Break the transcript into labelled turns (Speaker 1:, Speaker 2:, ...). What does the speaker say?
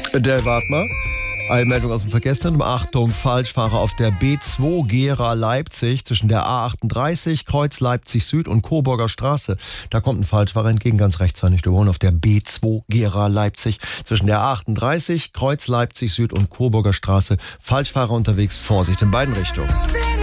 Speaker 1: Der Wartmer. Eilmeldung aus dem Verkehrszentrum. Achtung, Falschfahrer auf der B2 Gera-Leipzig zwischen der A38, Kreuz Leipzig Süd und Coburger Straße. Da kommt ein Falschfahrer entgegen, ganz rechts fahren, nicht überholen, auf der B2 Gera-Leipzig zwischen der A38, Kreuz Leipzig Süd und Coburger Straße. Falschfahrer unterwegs, Vorsicht in beiden Richtungen.